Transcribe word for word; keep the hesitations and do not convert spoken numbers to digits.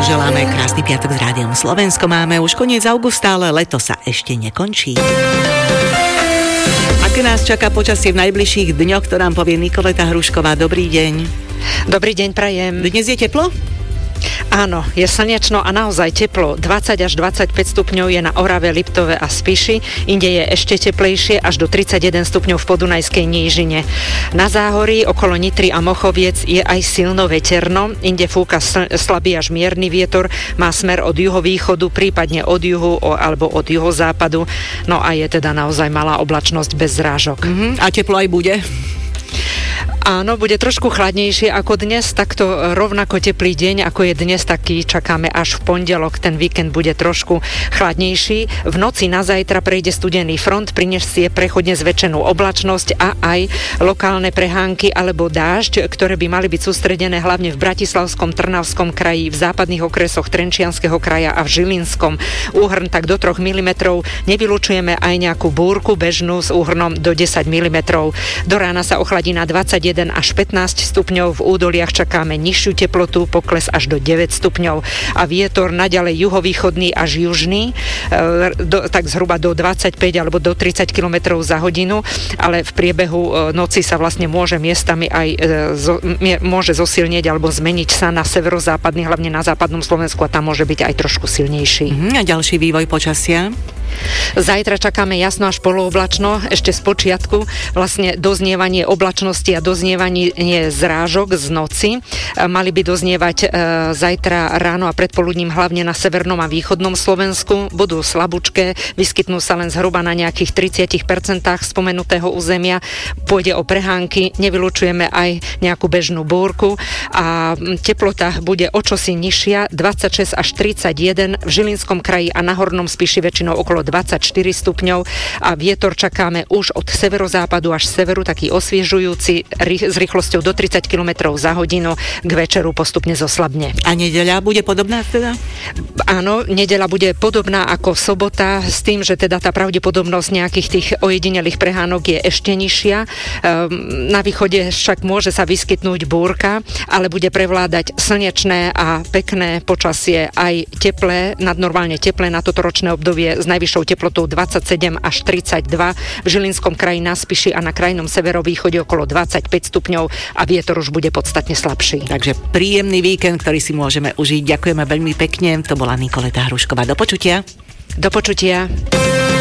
želáme krásny piatok s Rádiom Slovensko. Máme už koniec augusta, ale leto sa ešte nekončí. Aké nás čaká počasie v najbližších dňoch, to nám povie Nikoleta Hrušková. Dobrý deň. Dobrý deň, prajem. Dnes je teplo? Áno, je slnečno a naozaj teplo. dvadsať až dvadsaťpäť stupňov je na Orave, Liptove a Spiši. Inde je ešte teplejšie, až do tridsaťjeden stupňov v Podunajskej nížine. Na Záhorí okolo Nitry a Mochoviec je aj silno veterno. Inde fúka slabý až mierny vietor, má smer od juhovýchodu, prípadne od juhu alebo od juhozápadu. No a je teda naozaj malá oblačnosť bez zrážok. Mm-hmm. A teplo aj bude? Áno, bude trošku chladnejšie ako dnes, takto rovnako teplý deň, ako je dnes, taký čakáme až v pondelok, ten víkend bude trošku chladnejší. V noci na zajtra prejde studený front, prinesie prechodne zväčšenú oblačnosť a aj lokálne prehánky alebo dážď, ktoré by mali byť sústredené hlavne v Bratislavskom, Trnavskom kraji, v západných okresoch Trenčianskeho kraja a v Žilinskom. Úhrn tak do troch milimetrov, nevylučujeme aj nejakú búrku bežnú s úhrnom do desať milimetrov. Do rána sa ochladí na dvadsaťjeden až pätnásť stupňov, v údoliach čakáme nižšiu teplotu, pokles až do deväť stupňov a vietor naďalej juhovýchodný až južný, e, do, tak zhruba do dvadsaťpäť alebo do tridsať kilometrov za hodinu, ale v priebehu e, noci sa vlastne môže miestami aj e, zo, mie, môže zosilnieť alebo zmeniť sa na severozápadný, hlavne na západnom Slovensku, a tam môže byť aj trošku silnejší. Mm, a ďalší vývoj počasia? Zajtra čakáme jasno až polooblačno, ešte z počiatku vlastne doznievanie oblačnosti a doznievanie zrážok z noci. Mali by doznievať e, zajtra ráno a predpoludním hlavne na severnom a východnom Slovensku. Budú slabúčké, vyskytnú sa len zhruba na nejakých tridsať percent spomenutého územia. Pôjde o prehánky, nevylučujeme aj nejakú bežnú búrku a teplota bude o čosi nižšia, dvadsaťšesť až tridsaťjeden, v Žilinskom kraji a na Hornom Spiši väčšinou okolo dvadsaťštyri stupňov a vietor čakáme už od severozápadu až severu, taký osviežujúci s rýchlosťou do tridsať kilometrov za hodinu, k večeru postupne zoslabne. A nedeľa bude podobná teda? Áno, nedeľa bude podobná ako sobota, s tým, že teda tá pravdepodobnosť nejakých tých ojedinelých prehánok je ešte nižšia. Na východe však môže sa vyskytnúť búrka, ale bude prevládať slnečné a pekné počasie, aj teplé, nadnormálne teplé na toto ročné obdobie s najvyššou teplotou dvadsaťsedem až tridsaťdva, v Žilinskom kraji, na Spiši a na krajnom severovýchode okolo dvadsaťpäť stupňov a vietor už bude podstatne slabší. Takže príjemný víkend, ktorý si môžeme užiť. Ďakujeme veľmi pekne. To bola Nikoleta Hrušková. Do počutia. Do počutia.